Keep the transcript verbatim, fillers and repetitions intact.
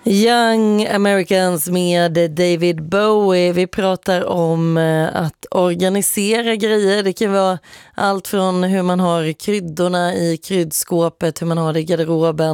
Young Americans med David Bowie. Vi pratar om att organisera grejer. Det kan vara allt från hur man har kryddorna i kryddskåpet, hur man har det i garderoben,